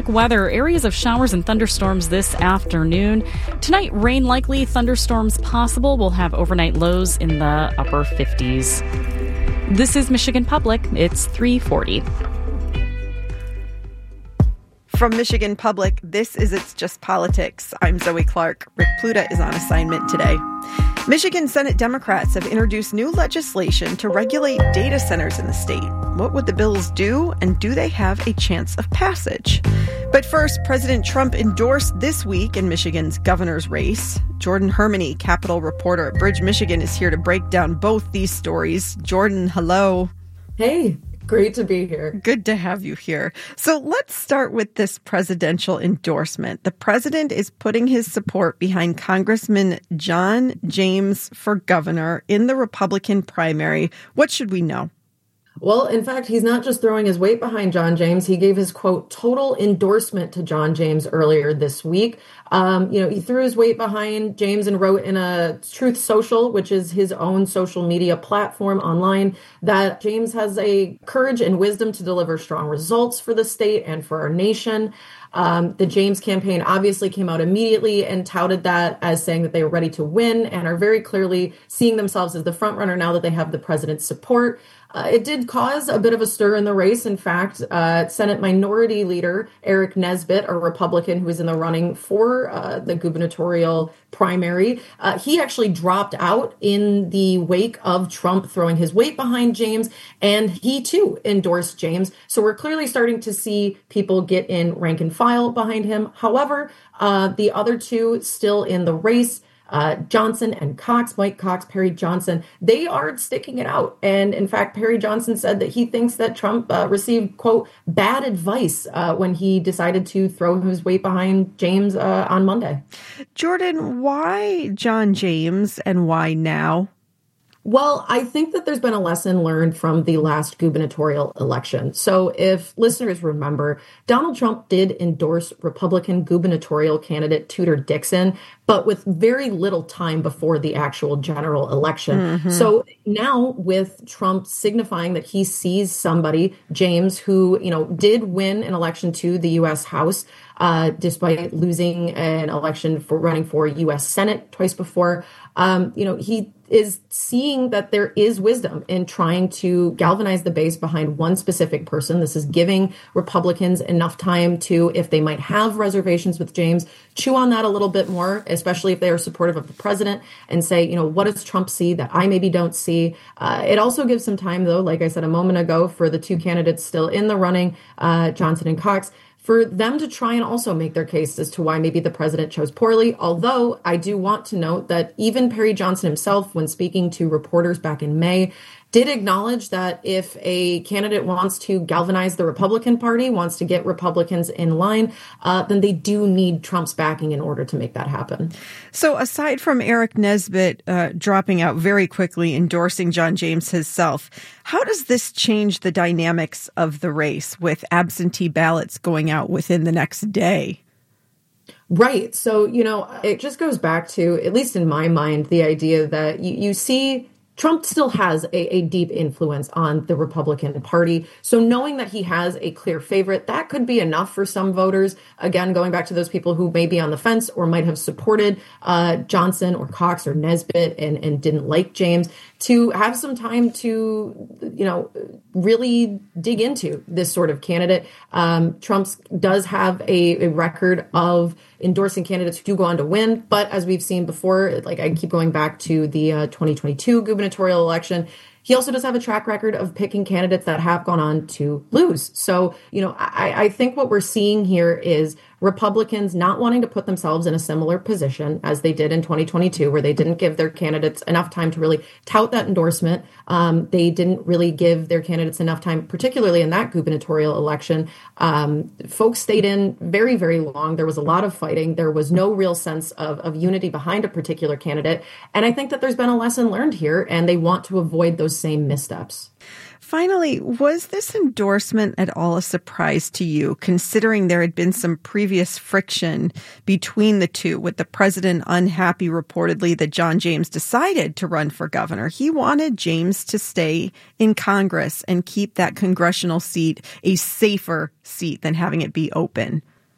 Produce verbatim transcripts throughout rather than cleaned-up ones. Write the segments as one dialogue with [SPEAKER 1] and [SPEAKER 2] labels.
[SPEAKER 1] Weather, areas of showers and thunderstorms this afternoon. Tonight, rain likely, thunderstorms possible. We'll have overnight lows in the upper fifties. This is Michigan Public. It's three forty.
[SPEAKER 2] From Michigan Public, this is It's Just Politics. I'm Zoe Clark. Rick Pluta is on assignment today. Michigan Senate Democrats have introduced new legislation to regulate data centers in the state. What would the bills do, and do they have a chance of passage? But first, President Trump endorsed this week in Michigan's governor's race. Jordan Hermany, Capitol reporter at Bridge, Michigan, is here to break down both these stories. Jordan, hello.
[SPEAKER 3] Hey. Great to be here.
[SPEAKER 2] Good to have you here. So let's start with this presidential endorsement. The president is putting his support behind Congressman John James for governor in the Republican primary. What should we know?
[SPEAKER 3] Well, in fact, he's not just throwing his weight behind John James. He gave his, quote, total endorsement to John James earlier this week. Um, you know, he threw his weight behind James and wrote in a Truth Social, which is his own social media platform online, that James has a courage and wisdom to deliver strong results for the state and for our nation. Um, the James campaign obviously came out immediately and touted that as saying that they were ready to win and are very clearly seeing themselves as the front runner now that they have the president's support. Uh, it did cause a bit of a stir in the race. In fact, uh, Senate Minority Leader Eric Nesbitt, a Republican who is in the running for uh, the gubernatorial primary, uh, he actually dropped out in the wake of Trump throwing his weight behind James, and he too endorsed James. So we're clearly starting to see people get in rank and file behind him. However, uh, the other two still in the race, Uh, Johnson and Cox, Mike Cox, Perry Johnson, they are sticking it out. And in fact, Perry Johnson said that he thinks that Trump uh, received, quote, bad advice uh, when he decided to throw his weight behind James uh, on Monday.
[SPEAKER 2] Jordan, why John James and why now?
[SPEAKER 3] Well, I think that there's been a lesson learned from the last gubernatorial election. So if listeners remember, Donald Trump did endorse Republican gubernatorial candidate Tudor Dixon, but with very little time before the actual general election. Mm-hmm. So now with Trump signifying that he sees somebody, James, who, you know, did win an election to the U S House, uh, despite losing an election for running for U S Senate twice before, um, you know, he is seeing that there is wisdom in trying to galvanize the base behind one specific person. This is giving Republicans enough time to, if they might have reservations with James, chew on that a little bit more, especially if they are supportive of the president, and say, you know, what does Trump see that I maybe don't see? Uh, it also gives some time, though, like I said a moment ago, for the two candidates still in the running, uh, Johnson and Cox, for them to try and also make their case as to why maybe the president chose poorly. Although I do want to note that even Perry Johnson himself, when speaking to reporters back in May, did acknowledge that if a candidate wants to galvanize the Republican Party, wants to get Republicans in line, uh, then they do need Trump's backing in order to make that happen.
[SPEAKER 2] So aside from Eric Nesbitt uh, dropping out very quickly, endorsing John James himself, how does this change the dynamics of the race with absentee ballots going out within the next day?
[SPEAKER 3] Right. So, you know, it just goes back to, at least in my mind, the idea that you, you see Trump still has a, a deep influence on the Republican Party. So knowing that he has a clear favorite, that could be enough for some voters. Again, going back to those people who may be on the fence or might have supported uh, Johnson or Cox or Nesbitt and, and didn't like James, to have some time to, you know, really dig into this sort of candidate. Um, Trump does have a, a record of endorsing candidates who do go on to win. But as we've seen before, like I keep going back to the uh, twenty twenty-two gubernatorial election, he also does have a track record of picking candidates that have gone on to lose. So, you know, I, I think what we're seeing here is Republicans not wanting to put themselves in a similar position as they did in twenty twenty-two, where they didn't give their candidates enough time to really tout that endorsement. Um, they didn't really give their candidates enough time, particularly in that gubernatorial election. Um, folks stayed in very, very long. There was a lot of fighting. There was no real sense of, of unity behind a particular candidate. And I think that there's been a lesson learned here, and they want to avoid those same missteps.
[SPEAKER 2] Finally, was this endorsement at all a surprise to you, considering there had been some previous friction between the two, with the president unhappy reportedly that John James decided to run for governor? He wanted James to stay in Congress and keep that congressional seat a safer seat than having it be open.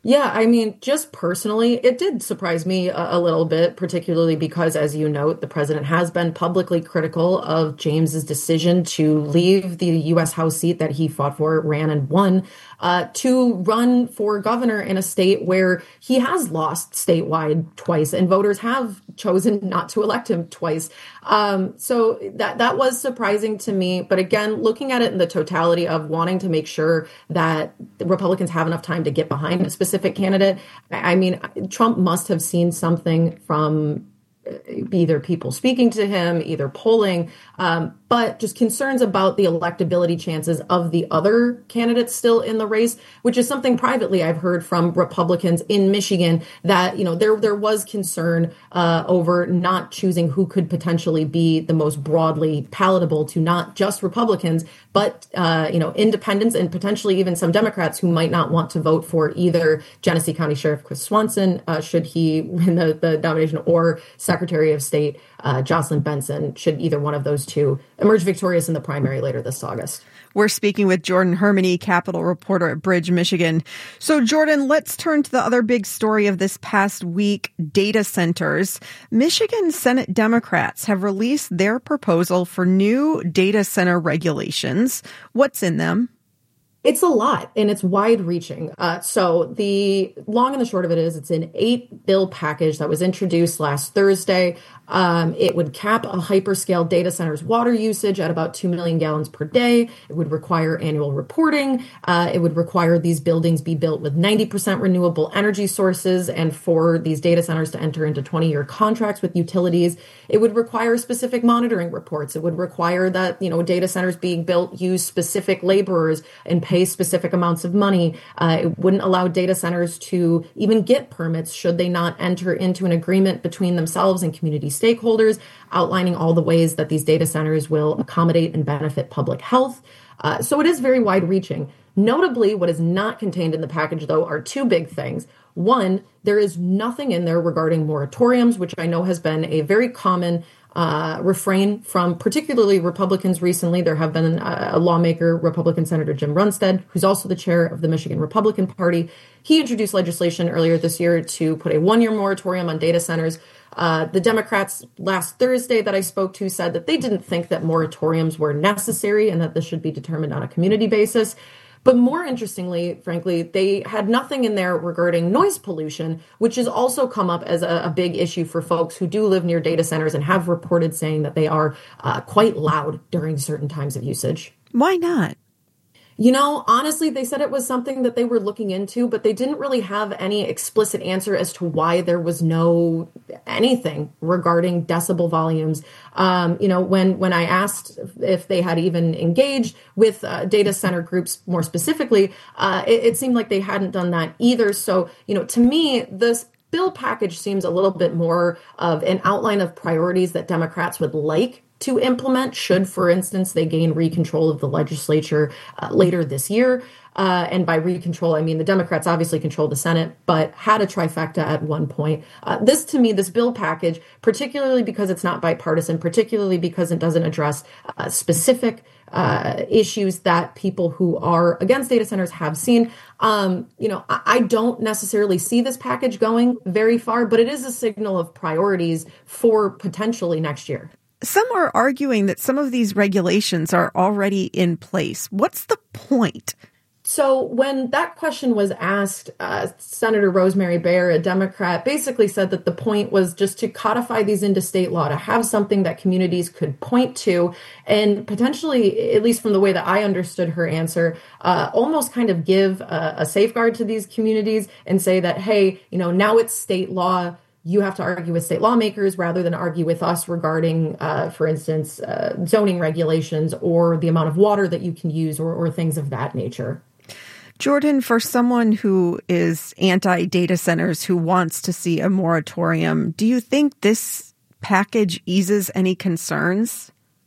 [SPEAKER 3] Yeah, I mean, just personally, it did surprise me a, a little bit, particularly because, as you note, the president has been publicly critical of James's decision to leave the U S House seat that he fought for, ran and won, uh, to run for governor in a state where he has lost statewide twice, and voters have chosen not to elect him twice. Um, so that that was surprising to me. But again, looking at it in the totality of wanting to make sure that the Republicans have enough time to get behind a specific candidate, I mean, Trump must have seen something from either people speaking to him, either polling, um, but just concerns about the electability chances of the other candidates still in the race, which is something privately I've heard from Republicans in Michigan that, you know, there there was concern uh, over not choosing who could potentially be the most broadly palatable to not just Republicans, but, uh, you know, independents and potentially even some Democrats who might not want to vote for either Genesee County Sheriff Chris Swanson, uh, should he win the, the nomination, or Secretary of State uh, Jocelyn Benson, should either one of those two emerge victorious in the primary later this August.
[SPEAKER 2] We're speaking with Jordan Hermany, Capitol reporter at Bridge, Michigan. So, Jordan, let's turn to the other big story of this past week, data centers. Michigan Senate Democrats have released their proposal for new data center regulations. What's in them?
[SPEAKER 3] It's a lot, and it's wide-reaching. Uh, so the long and the short of it is it's an eight-bill package that was introduced last Thursday. Um, it would cap a hyperscale data center's water usage at about two million gallons per day. It would require annual reporting. Uh, it would require these buildings be built with ninety percent renewable energy sources, and for these data centers to enter into twenty-year contracts with utilities. It would require specific monitoring reports. It would require that, you know, data centers being built use specific laborers and pay specific amounts of money. Uh, it wouldn't allow data centers to even get permits should they not enter into an agreement between themselves and community stakeholders, outlining all the ways that these data centers will accommodate and benefit public health. Uh, so it is very wide-reaching. Notably, what is not contained in the package, though, are two big things. One, there is nothing in there regarding moratoriums, which I know has been a very common Uh, refrain from particularly Republicans recently. There have been a, a lawmaker, Republican Senator Jim Runstead, who's also the chair of the Michigan Republican Party. He introduced legislation earlier this year to put a one-year moratorium on data centers. Uh, the Democrats last Thursday that I spoke to said that they didn't think that moratoriums were necessary and that this should be determined on a community basis. But more interestingly, frankly, they had nothing in there regarding noise pollution, which has also come up as a, a big issue for folks who do live near data centers and have reported saying that they are uh, quite loud during certain times of usage.
[SPEAKER 2] Why not?
[SPEAKER 3] You know, honestly, they said it was something that they were looking into, but they didn't really have any explicit answer as to why there was no anything regarding decibel volumes. Um, you know, when when I asked if they had even engaged with uh, data center groups more specifically, uh, it, it seemed like they hadn't done that either. So, you know, to me, this bill package seems a little bit more of an outline of priorities that Democrats would like to implement should, for instance, they gain re-control of the legislature uh, later this year. Uh, and by re-control, I mean the Democrats obviously control the Senate, but had a trifecta at one point. Uh, this, to me, this bill package, particularly because it's not bipartisan, particularly because it doesn't address uh, specific uh, issues that people who are against data centers have seen. Um, you know, I, I don't necessarily see this package going very far, but it is a signal of priorities for potentially next year.
[SPEAKER 2] Some are arguing that some of these regulations are already in place. What's the point?
[SPEAKER 3] So when that question was asked, uh, Senator Rosemary Bayer, a Democrat, basically said that the point was just to codify these into state law, to have something that communities could point to, and potentially, at least from the way that I understood her answer, uh, almost kind of give a, a safeguard to these communities and say that, hey, you know, now it's state law. You have to argue with state lawmakers rather than argue with us regarding, uh, for instance, uh, zoning regulations or the amount of water that you can use or, or things of that nature.
[SPEAKER 2] Jordan, for someone who is anti-data centers, who wants to see a moratorium, do you think this package eases any concerns?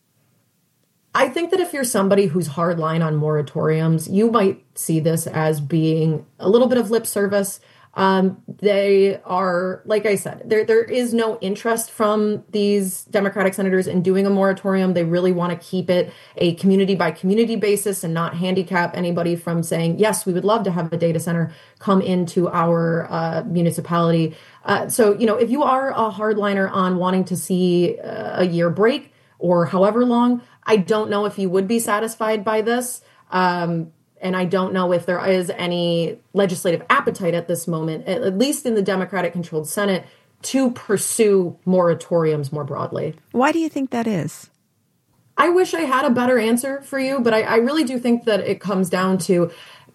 [SPEAKER 3] I think that if you're somebody who's hardline on moratoriums, you might see this as being a little bit of lip service. Um, they are, like I said, there there is no interest from these Democratic senators in doing a moratorium. They really want to keep it a community by community basis and not handicap anybody from saying, yes, we would love to have a data center come into our uh, municipality. Uh, so, you know, if you are a hardliner on wanting to see uh, a year break or however long, I don't know if you would be satisfied by this. Um, And I don't know if there is any legislative appetite at this moment, at least in the Democratic-controlled Senate, to pursue moratoriums more broadly.
[SPEAKER 2] Why do you think that is?
[SPEAKER 3] I wish I had a better answer for you, but I, I really do think that it comes down to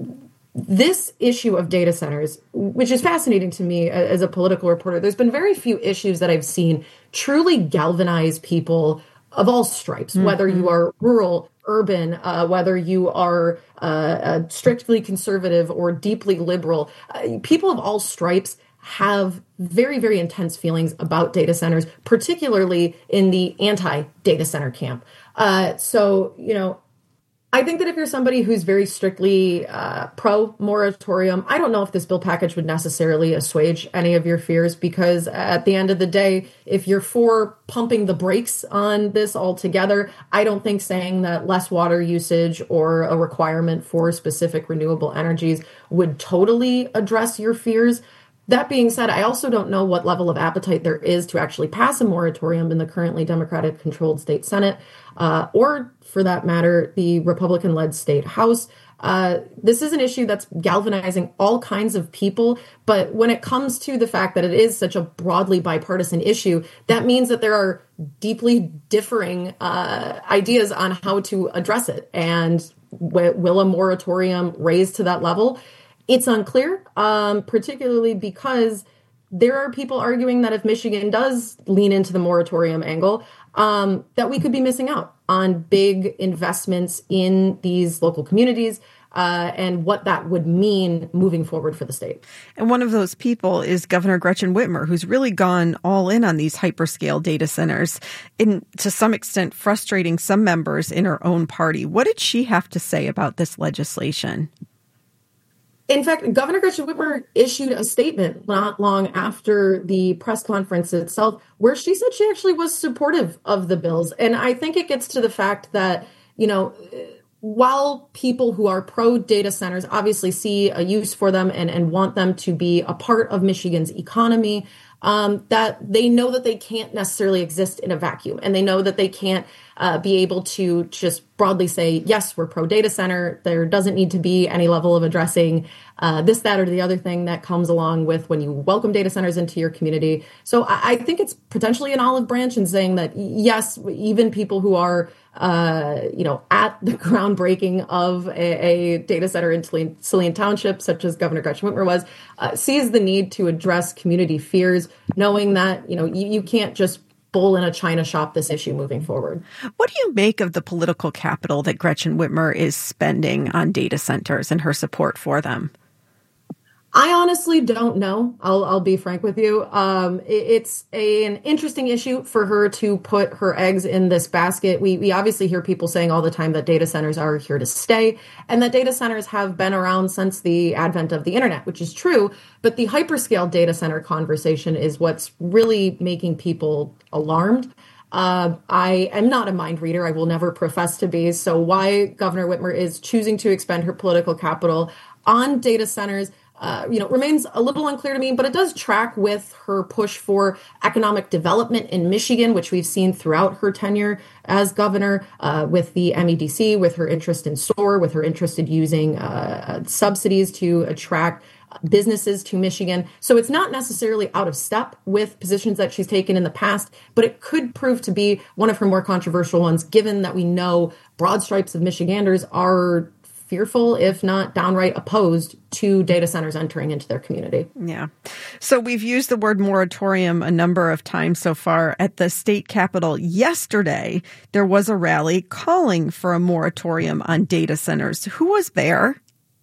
[SPEAKER 3] this issue of data centers, which is fascinating to me as a political reporter. There's been very few issues that I've seen truly galvanize people of all stripes, mm-hmm. whether you are rural, urban, uh, whether you are uh, uh, strictly conservative or deeply liberal. Uh, people of all stripes have very, very intense feelings about data centers, particularly in the anti-data center camp. Uh, so, you know, I think that if you're somebody who's very strictly uh, pro-moratorium, I don't know if this bill package would necessarily assuage any of your fears, because at the end of the day, if you're for pumping the brakes on this altogether, I don't think saying that less water usage or a requirement for specific renewable energies would totally address your fears. That being said, I also don't know what level of appetite there is to actually pass a moratorium in the currently Democratic-controlled state Senate, uh, or, for that matter, the Republican-led state House. Uh, this is an issue that's galvanizing all kinds of people, but when it comes to the fact that it is such a broadly bipartisan issue, that means that there are deeply differing uh, ideas on how to address it. And w- will a moratorium raise to that level? It's unclear, um, particularly because there are people arguing that if Michigan does lean into the moratorium angle, um, that we could be missing out on big investments in these local communities uh, and what that would mean moving forward for the state.
[SPEAKER 2] And one of those people is Governor Gretchen Whitmer, who's really gone all in on these hyperscale data centers, in to some extent frustrating some members in her own party. What did she have to say about this legislation?
[SPEAKER 3] In fact, Governor Gretchen Whitmer issued a statement not long after the press conference itself, where she said she actually was supportive of the bills. And I think it gets to the fact that, you know, while people who are pro data centers obviously see a use for them and, and want them to be a part of Michigan's economy, um, that they know that they can't necessarily exist in a vacuum. And they know that they can't uh, be able to just broadly say, yes, we're pro data center. There doesn't need to be any level of addressing uh, this, that, or the other thing that comes along with when you welcome data centers into your community. So I, I think it's potentially an olive branch in saying that, yes, even people who are uh, you know, at the groundbreaking of a, a data center in Saline Township, such as Governor Gretchen Whitmer was, uh, sees the need to address community fears, knowing that, you know, you, you can't just bull in a china shop this issue moving forward.
[SPEAKER 2] What do you make of the political capital that Gretchen Whitmer is spending on data centers and her support for them?
[SPEAKER 3] I honestly don't know. I'll, I'll be frank with you. Um, it, it's a, an interesting issue for her to put her eggs in this basket. We, we obviously hear people saying all the time that data centers are here to stay and that data centers have been around since the advent of the internet, which is true. But the hyperscale data center conversation is what's really making people alarmed. Uh, I am not a mind reader. I will never profess to be. So why Governor Whitmer is choosing to expend her political capital on data centers Uh, you know, remains a little unclear to me, but it does track with her push for economic development in Michigan, which we've seen throughout her tenure as governor, uh, with the M E D C, with her interest in SOAR, with her interest in using uh, subsidies to attract businesses to Michigan. So it's not necessarily out of step with positions that she's taken in the past, but it could prove to be one of her more controversial ones, given that we know broad stripes of Michiganders are fearful, if not downright opposed to data centers entering into their community.
[SPEAKER 2] Yeah. So we've used the word moratorium a number of times so far. At the state capitol yesterday, there was a rally calling for a moratorium on data centers. Who was there?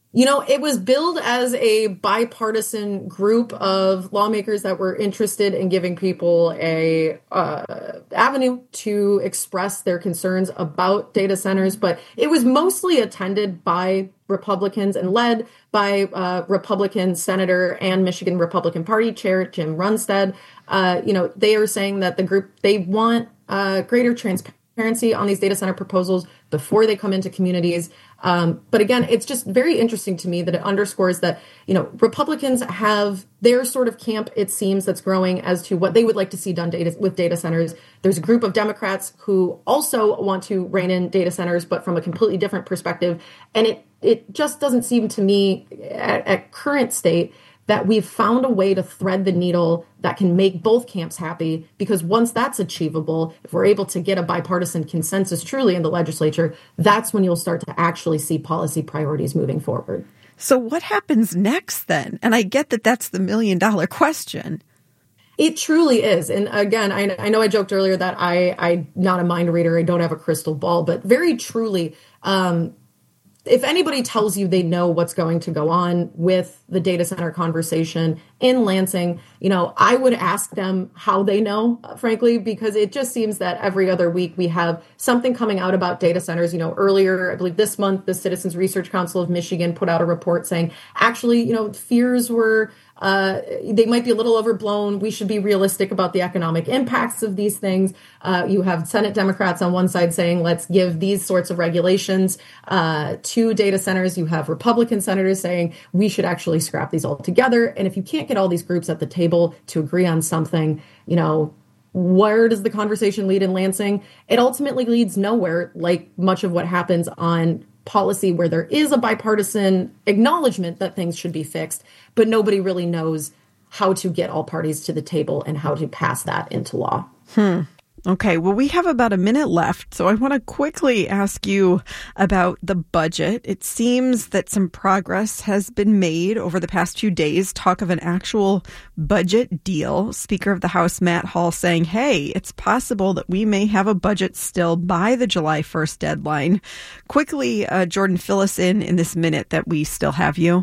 [SPEAKER 3] You know, it was billed as a bipartisan group of lawmakers that were interested in giving people a uh, avenue to express their concerns about data centers, but it was mostly attended by Republicans and led by uh, Republican Senator and Michigan Republican Party Chair Jim Runstead. Uh, you know, they are saying that the group, they want uh, greater transparency on these data center proposals before they come into communities. Um, but again, it's just very interesting to me that it underscores that, you know, Republicans have their sort of camp, it seems, that's growing as to what they would like to see done data, with data centers. There's a group of Democrats who also want to rein in data centers, but from a completely different perspective. And it, it just doesn't seem to me at, at current state that we've found a way to thread the needle that can make both camps happy, because once that's achievable, if we're able to get a bipartisan consensus truly in the legislature, that's when you'll start to actually see policy priorities moving forward.
[SPEAKER 2] So what happens next then? And I get that that's the million dollar question.
[SPEAKER 3] It truly is. And again, I, I know I joked earlier that I, I'm not a mind reader. I don't have a crystal ball, but very truly, um, if anybody tells you they know what's going to go on with the data center conversation in Lansing, you know, I would ask them how they know, frankly, because it just seems that every other week we have something coming out about data centers. You know, earlier, I believe this month, the Citizens Research Council of Michigan put out a report saying, actually, you know, fears were Uh, they might be a little overblown. We should be realistic about the economic impacts of these things. Uh, you have Senate Democrats on one side saying, let's give these sorts of regulations uh, to data centers. You have Republican senators saying we should actually scrap these altogether. And if you can't get all these groups at the table to agree on something, you know, where does the conversation lead in Lansing? It ultimately leads nowhere, like much of what happens on policy where there is a bipartisan acknowledgement that things should be fixed, but nobody really knows how to get all parties to the table and how to pass that into law.
[SPEAKER 2] Hmm. Okay, well, we have about a minute left, so I want to quickly ask you about the budget. It seems that some progress has been made over the past few days. Talk of an actual budget deal. Speaker of the House, Matt Hall, saying, hey, it's possible that we may have a budget still by the July first deadline. Quickly, uh, Jordan, fill us in in this minute that we still have you.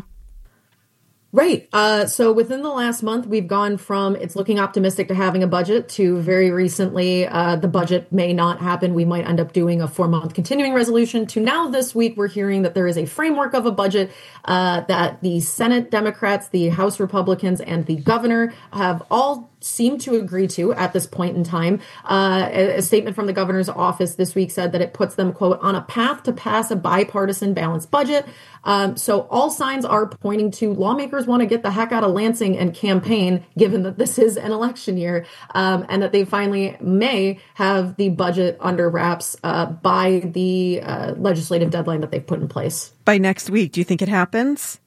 [SPEAKER 3] Right. Uh, so within the last month, we've gone from it's looking optimistic to having a budget to very recently, uh, the budget may not happen. We might end up doing a four month continuing resolution to now this week, we're hearing that there is a framework of a budget uh, that the Senate Democrats, the House Republicans, and the governor have all seem to agree to at this point in time. Uh, a, a statement from the governor's office this week said that it puts them, quote, on a path to pass a bipartisan balanced budget. Um, so all signs are pointing to lawmakers want to get the heck out of Lansing and campaign, given that this is an election year, um, and that they finally may have the budget under wraps uh, by the uh, legislative deadline that they've put in place.
[SPEAKER 2] By next week, do you think it happens?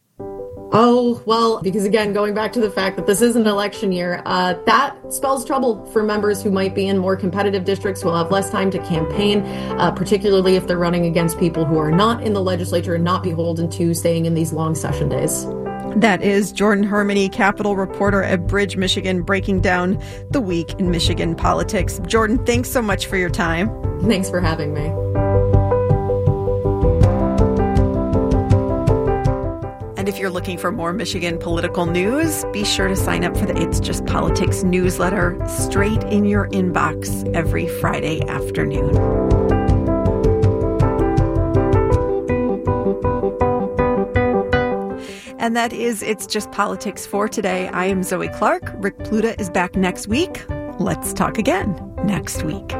[SPEAKER 3] Oh, well, because again, going back to the fact that this is an election year, uh, that spells trouble for members who might be in more competitive districts who will have less time to campaign, uh, particularly if they're running against people who are not in the legislature and not beholden to staying in these long session days.
[SPEAKER 2] That is Jordan Hermany, Capitol reporter at Bridge, Michigan, breaking down the week in Michigan politics. Jordan, thanks so much for your time.
[SPEAKER 3] Thanks for having me.
[SPEAKER 2] And if you're looking for more Michigan political news, be sure to sign up for the It's Just Politics newsletter straight in your inbox every Friday afternoon. And that is It's Just Politics for today. I am Zoe Clark. Rick Pluta is back next week. Let's talk again next week.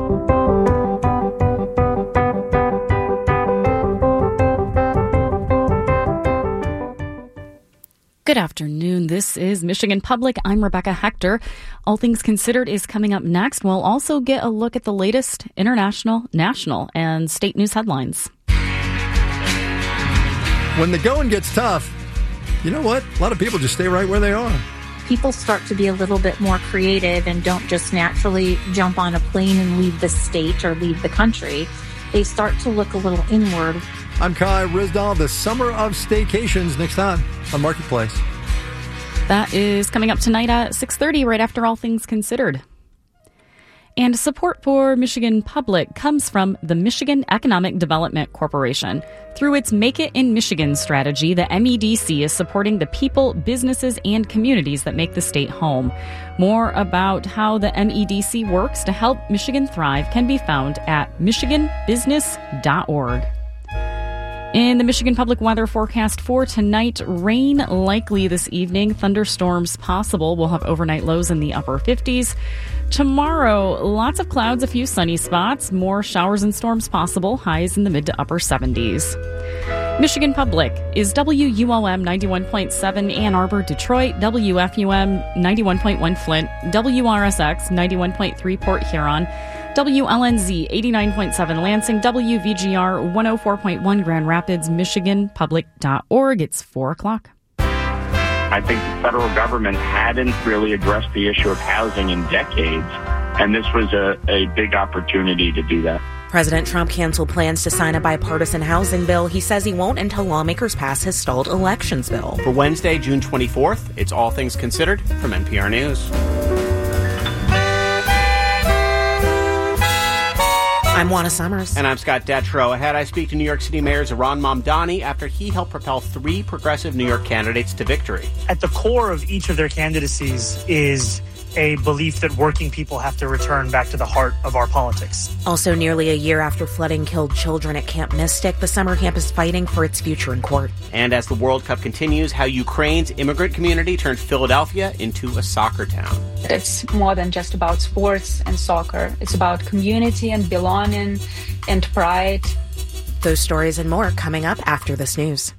[SPEAKER 1] Good afternoon. This is Michigan Public. I'm Rebecca Hector. All Things Considered is coming up next. We'll also get a look at the latest international, national, and state news headlines.
[SPEAKER 4] When the going gets tough, you know what? A lot of people just stay right where they are.
[SPEAKER 5] People start to be a little bit more creative and don't just naturally jump on a plane and leave the state or leave the country. They start to look a little inward.
[SPEAKER 4] I'm Kai Rizdal. The Summer of Staycations next time on Marketplace.
[SPEAKER 1] That is coming up tonight at six thirty, right after All Things Considered. And support for Michigan Public comes from the Michigan Economic Development Corporation. Through its Make It in Michigan strategy, the M E D C is supporting the people, businesses, and communities that make the state home. More about how the M E D C works to help Michigan thrive can be found at michigan business dot org. In the Michigan Public weather forecast for tonight, rain likely this evening, thunderstorms possible. We'll have overnight lows in the upper fifties. Tomorrow, lots of clouds, a few sunny spots, more showers and storms possible, highs in the mid to upper seventies. Michigan Public is W U O M ninety-one point seven Ann Arbor, Detroit, W F U M ninety-one point one Flint, W R S X ninety-one point three Port Huron, W L N Z eighty-nine point seven Lansing, W V G R one oh four point one Grand Rapids, michigan public dot org. It's four o'clock.
[SPEAKER 6] I think the federal government hadn't really addressed the issue of housing in decades, and this was a, a big opportunity to do that.
[SPEAKER 7] President Trump canceled plans to sign a bipartisan housing bill. He says he won't until lawmakers pass his stalled elections bill.
[SPEAKER 8] For Wednesday, June twenty-fourth, it's All Things Considered from N P R News.
[SPEAKER 7] I'm Juana Summers.
[SPEAKER 8] And I'm Scott Detrow. Ahead, I speak to New York City Mayor Zohran Mamdani after he helped propel three progressive New York candidates to victory.
[SPEAKER 9] At the core of each of their candidacies is a belief that working people have to return back to the heart of our politics.
[SPEAKER 7] Also, nearly a year after flooding killed children at Camp Mystic, the summer camp is fighting for its future in court.
[SPEAKER 8] And as the World Cup continues, how Ukraine's immigrant community turned Philadelphia into a soccer town.
[SPEAKER 10] It's more than just about sports and soccer. It's about community and belonging and pride.
[SPEAKER 7] Those stories and more coming up after this news.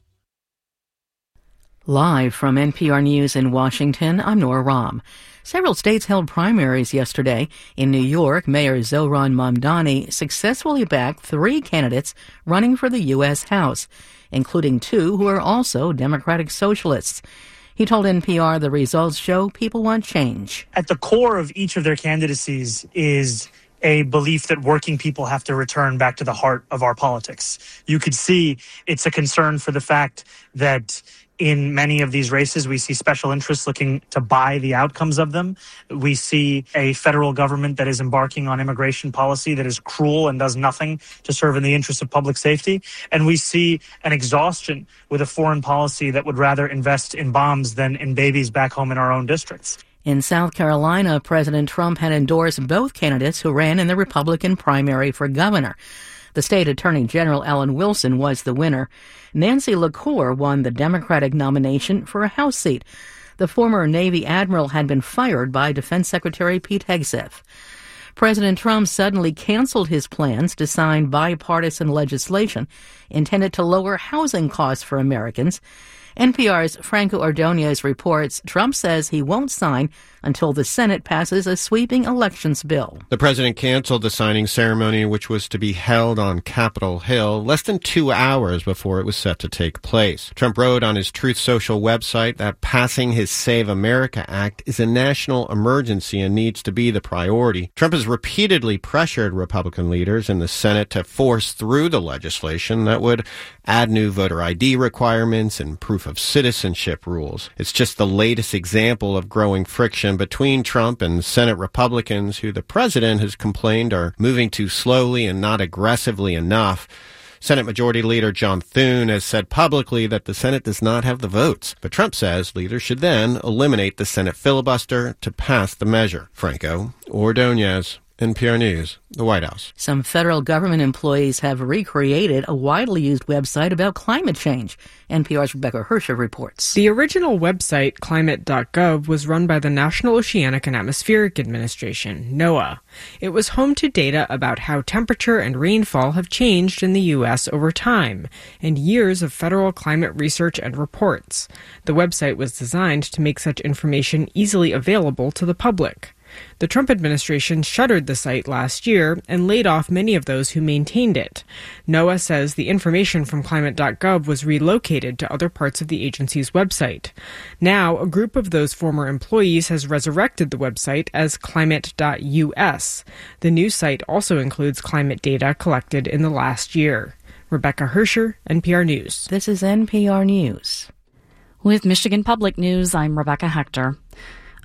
[SPEAKER 11] Live from N P R News in Washington, I'm Nora Rahm. Several states held primaries yesterday. In New York, Mayor Zohran Mamdani successfully backed three candidates running for the U S House, including two who are also Democratic Socialists. He told N P R the results show people want change.
[SPEAKER 9] At the core of each of their candidacies is a belief that working people have to return back to the heart of our politics. You could see it's a concern for the fact that in many of these races, we see special interests looking to buy the outcomes of them. We see a federal government that is embarking on immigration policy that is cruel and does nothing to serve in the interests of public safety. And we see an exhaustion with a foreign policy that would rather invest in bombs than in babies back home in our own districts.
[SPEAKER 11] In South Carolina, President Trump had endorsed both candidates who ran in the Republican primary for governor. The state attorney general, Alan Wilson, was the winner. Nancy LaCour won the Democratic nomination for a House seat. The former Navy admiral had been fired by Defense Secretary Pete Hegseth. President Trump suddenly canceled his plans to sign bipartisan legislation intended to lower housing costs for Americans. N P R's Franco Ordonez reports Trump says he won't sign until the Senate passes a sweeping elections bill.
[SPEAKER 12] The president canceled the signing ceremony, which was to be held on Capitol Hill, less than two hours before it was set to take place. Trump wrote on his Truth Social website that passing his Save America Act is a national emergency and needs to be the priority. Trump has repeatedly pressured Republican leaders in the Senate to force through the legislation that would add new voter I D requirements and proof of citizenship rules. It's just the latest example of growing friction between Trump and Senate Republicans, who the president has complained are moving too slowly and not aggressively enough. Senate Majority Leader John Thune has said publicly that the Senate does not have the votes, but Trump says leaders should then eliminate the Senate filibuster to pass the measure. Franco Ordonez, N P R News, the White House.
[SPEAKER 11] Some federal government employees have recreated a widely used website about climate change. N P R's Rebecca Hersher reports.
[SPEAKER 13] The original website, climate dot gov, was run by the National Oceanic and Atmospheric Administration, NOAA. It was home to data about how temperature and rainfall have changed in the U S over time, and years of federal climate research and reports. The website was designed to make such information easily available to the public. The Trump administration shuttered the site last year and laid off many of those who maintained it. NOAA says the information from climate dot gov was relocated to other parts of the agency's website. Now, a group of those former employees has resurrected the website as climate dot U S. The new site also includes climate data collected in the last year. Rebecca Hersher, N P R News.
[SPEAKER 11] This is N P R News.
[SPEAKER 1] With Michigan Public News, I'm Rebecca Hector.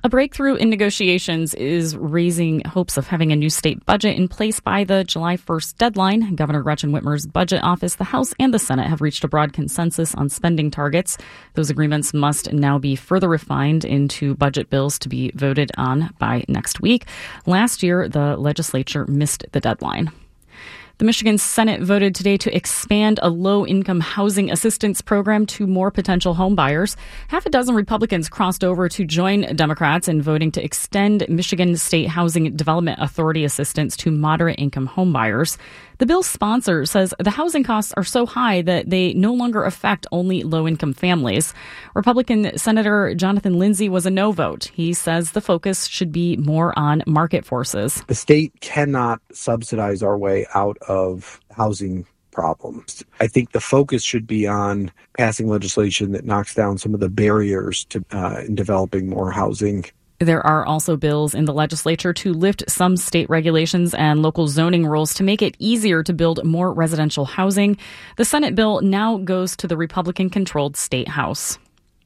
[SPEAKER 1] A breakthrough in negotiations is raising hopes of having a new state budget in place by the July first deadline. Governor Gretchen Whitmer's budget office, the House and the Senate have reached a broad consensus on spending targets. Those agreements must now be further refined into budget bills to be voted on by next week. Last year, the legislature missed the deadline. The Michigan Senate voted today to expand a low-income housing assistance program to more potential homebuyers. Half a dozen Republicans crossed over to join Democrats in voting to extend Michigan State Housing Development Authority assistance to moderate-income homebuyers. The bill's sponsor says the housing costs are so high that they no longer affect only low-income families. Republican Senator Jonathan Lindsay was a no vote. He says the focus should be more on market forces.
[SPEAKER 14] The state cannot subsidize our way out of housing problems. I think the focus should be on passing legislation that knocks down some of the barriers to uh, in developing more housing.
[SPEAKER 1] There are also bills in the legislature to lift some state regulations and local zoning rules to make it easier to build more residential housing. The Senate bill now goes to the Republican-controlled State House.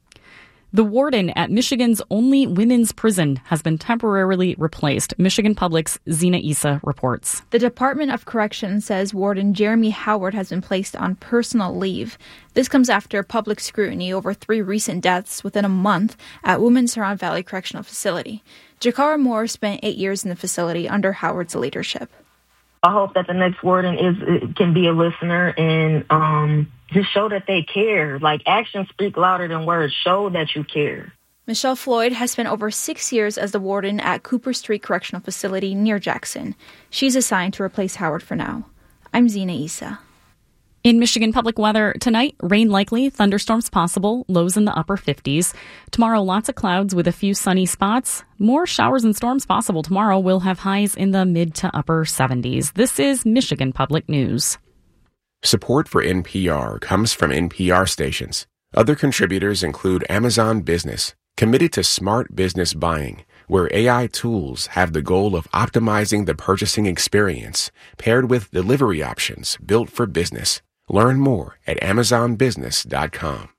[SPEAKER 1] The warden at Michigan's only women's prison has been temporarily replaced. Michigan Public's Zena Issa reports.
[SPEAKER 15] The Department of Corrections says Warden Jeremy Howard has been placed on personal leave. This comes after public scrutiny over three recent deaths within a month at Women's Huron Valley Correctional Facility. Jakara Moore spent eight years in the facility under Howard's leadership.
[SPEAKER 16] I hope that the next warden is can be a listener and um, just show that they care. Like, actions speak louder than words. Show that you care.
[SPEAKER 15] Michelle Floyd has spent over six years as the warden at Cooper Street Correctional Facility near Jackson. She's assigned to replace Howard for now. I'm Zena Issa.
[SPEAKER 1] In Michigan Public weather tonight, rain likely, thunderstorms possible, lows in the upper fifties. Tomorrow, lots of clouds with a few sunny spots. More showers and storms possible tomorrow. We'll have highs in the mid to upper seventies. This is Michigan Public News.
[SPEAKER 17] Support for N P R comes from N P R stations. Other contributors include Amazon Business, committed to smart business buying, where A I tools have the goal of optimizing the purchasing experience, paired with delivery options built for business. Learn more at amazon business dot com.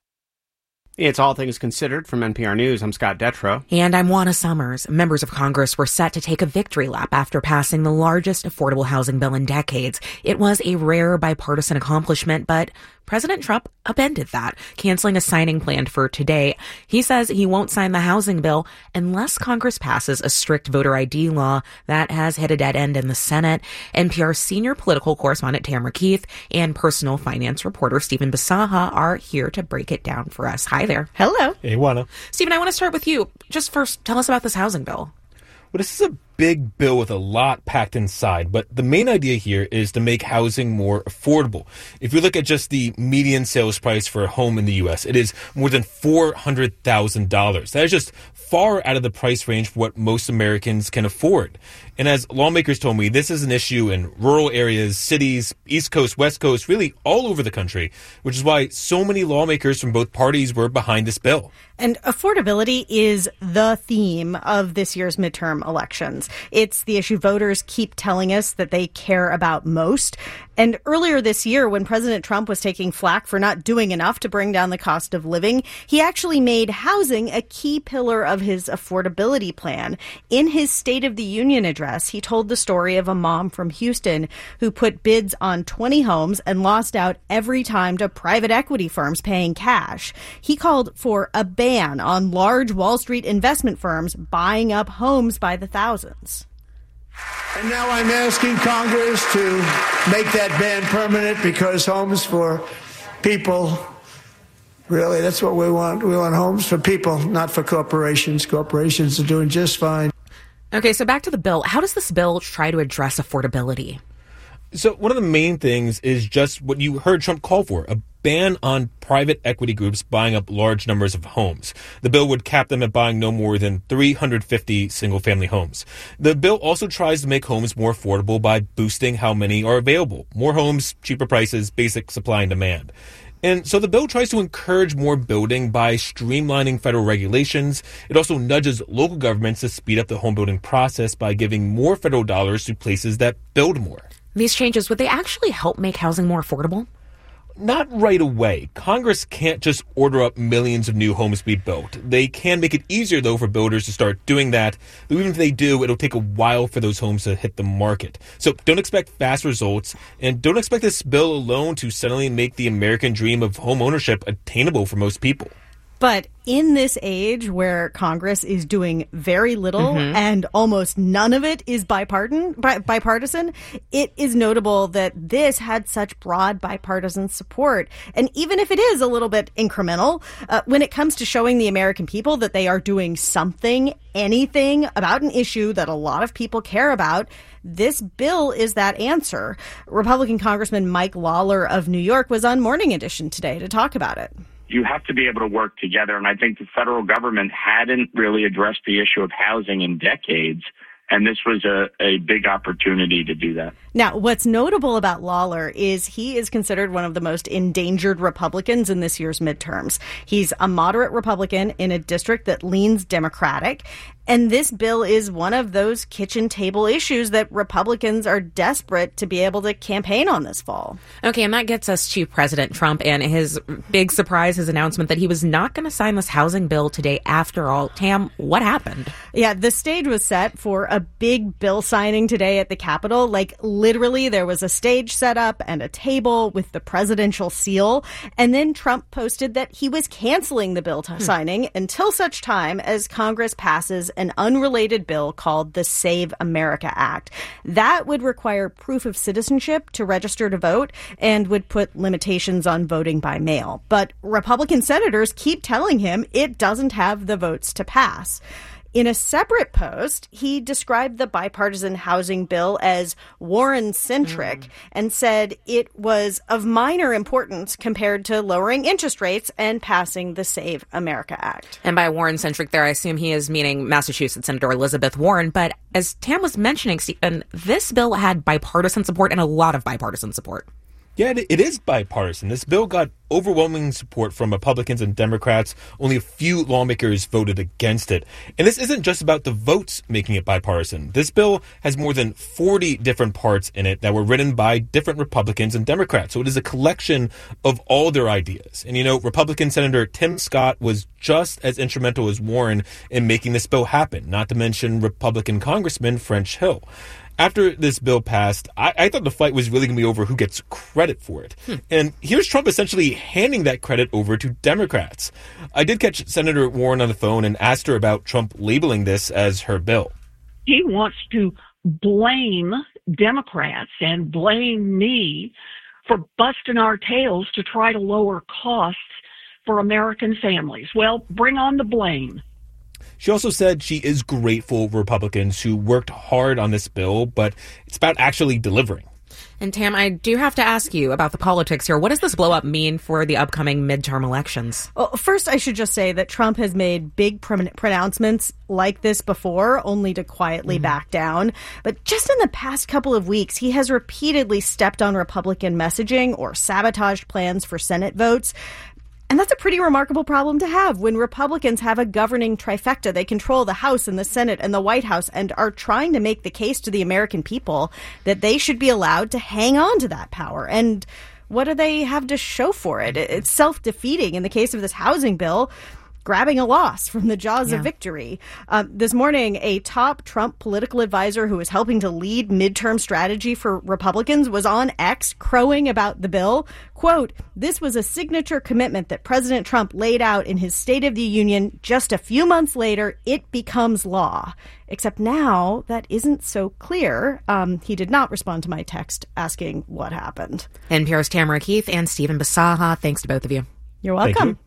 [SPEAKER 8] It's All Things Considered from N P R News. I'm Scott Detrow.
[SPEAKER 7] And I'm Juana Summers. Members of Congress were set to take a victory lap after passing the largest affordable housing bill in decades. It was a rare bipartisan accomplishment, but President Trump upended that, canceling a signing planned for today. He says he won't sign the housing bill unless Congress passes a strict voter I D law that has hit a dead end in the Senate. N P R senior political correspondent Tamara Keith and personal finance reporter Stephen Basaha are here to break it down for us. Hi there.
[SPEAKER 18] Hello. Hey, Juana.
[SPEAKER 7] Stephen, I want to start with you. Just first, tell us about this housing bill.
[SPEAKER 18] Well, this is a big bill with a lot packed inside, but the main idea here is to make housing more affordable. If you look at just the median sales price for a home in the U S, it is more than four hundred thousand dollars. That is just far out of the price range for what most Americans can afford. And as lawmakers told me, this is an issue in rural areas, cities, East Coast, West Coast, really all over the country, which is why so many lawmakers from both parties were behind this bill.
[SPEAKER 19] And affordability is the theme of this year's midterm elections. It's the issue voters keep telling us that they care about most. And earlier this year, when President Trump was taking flack for not doing enough to bring down the cost of living, he actually made housing a key pillar of his affordability plan. In his State of the Union address, he told the story of a mom from Houston who put bids on twenty homes and lost out every time to private equity firms paying cash. He called for a ban on large Wall Street investment firms buying up homes by the thousands.
[SPEAKER 20] And now I'm asking Congress to make that ban permanent, because homes for people, really, that's what we want. We want homes for people, not for corporations. Corporations are doing just fine.
[SPEAKER 7] Okay, so back to the bill. How does this bill try to address affordability?
[SPEAKER 18] So one of the main things is just what you heard Trump call for, a ban on private equity groups buying up large numbers of homes. The bill would cap them at buying no more than three hundred fifty single-family homes. The bill also tries to make homes more affordable by boosting how many are available. More homes, cheaper prices, basic supply and demand. And so the bill tries to encourage more building by streamlining federal regulations. It also nudges local governments to speed up the home building process by giving more federal dollars to places that build more.
[SPEAKER 7] These changes, would they actually help make housing more affordable?
[SPEAKER 18] not right away. Congress can't just order up millions of new homes to be built. They can make it easier, though, for builders to start doing that. But even if they do, it'll take a while for those homes to hit the market. So don't expect fast results, and don't expect this bill alone to suddenly make the American dream of home ownership attainable for most people.
[SPEAKER 19] But in this age where Congress is doing very little mm-hmm. and almost none of it is bipartisan, bi- bipartisan, it is notable that this had such broad bipartisan support. And even if it is a little bit incremental, uh, when it comes to showing the American people that they are doing something, anything about an issue that a lot of people care about, this bill is that answer. Republican Congressman Mike Lawler of New York was on Morning Edition today to talk about it.
[SPEAKER 6] You have to be able to work together. And I think the federal government hadn't really addressed the issue of housing in decades. And this was a, a big opportunity to do that.
[SPEAKER 19] Now, what's notable about Lawler is he is considered one of the most endangered Republicans in this year's midterms. He's a moderate Republican in a district that leans Democratic. And this bill is one of those kitchen table issues that Republicans are desperate to be able to campaign on this fall.
[SPEAKER 7] Okay, and that gets us to President Trump and his big surprise, his announcement that he was not going to sign this housing bill today after all. Tam, what happened?
[SPEAKER 19] Yeah, the stage was set for a big bill signing today at the Capitol. Like, literally, there was a stage set up and a table with the presidential seal. And then Trump posted that he was canceling the bill t- hmm. signing until such time as Congress passes an unrelated bill called the Save America Act. That would require proof of citizenship to register to vote and would put limitations on voting by mail. But Republican senators keep telling him it doesn't have the votes to pass. In a separate post, he described the bipartisan housing bill as Warren-centric mm. and said it was of minor importance compared to lowering interest rates and passing the Save America Act.
[SPEAKER 7] And by Warren-centric there, I assume he is meaning Massachusetts Senator Elizabeth Warren. But as Tam was mentioning, Stephen, this bill had bipartisan support and a lot of bipartisan support.
[SPEAKER 18] Yeah, it is bipartisan. This bill got overwhelming support from Republicans and Democrats. Only a few lawmakers voted against it. And this isn't just about the votes making it bipartisan. This bill has more than forty different parts in it that were written by different Republicans and Democrats. So it is a collection of all their ideas. And, you know, Republican Senator Tim Scott was just as instrumental as Warren in making this bill happen, not to mention Republican Congressman French Hill. After this bill passed, I, I thought the fight was really going to be over who gets credit for it. Hmm. And here's Trump essentially handing that credit over to Democrats. I did catch Senator Warren on the phone and asked her about Trump labeling this as her bill.
[SPEAKER 21] He wants to blame Democrats and blame me for busting our tails to try to lower costs for American families. Well, bring on the blame.
[SPEAKER 18] She also said she is grateful for Republicans who worked hard on this bill, but it's about actually delivering.
[SPEAKER 7] And Tam, I do have to ask you about the politics here. What does this blow up mean for the upcoming midterm elections?
[SPEAKER 19] Well, first, I should just say that Trump has made big pr- pronouncements like this before, only to quietly mm-hmm. back down. But just in the past couple of weeks, he has repeatedly stepped on Republican messaging or sabotaged plans for Senate votes. And that's a pretty remarkable problem to have when Republicans have a governing trifecta. They control the House and the Senate and the White House and are trying to make the case to the American people that they should be allowed to hang on to that power. And what do they have to show for it? It's self-defeating in the case of this housing bill, grabbing a loss from the jaws yeah. of victory. Um, this morning, a top Trump political advisor who is helping to lead midterm strategy for Republicans was on X crowing about the bill. Quote, "This was a signature commitment that President Trump laid out in his State of the Union. Just a few months later, it becomes law." Except now that isn't so clear. Um, he did not respond to my text asking what happened.
[SPEAKER 7] N P R's Tamara Keith and Stephen Bisaha. Thanks to both of you.
[SPEAKER 19] You're welcome.